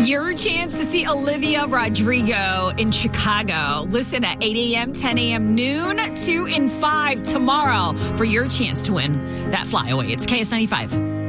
Your chance to see Olivia Rodrigo in Chicago. Listen at 8 a.m., 10 a.m., noon, 2 and 5 tomorrow for your chance to win that flyaway. It's KS95.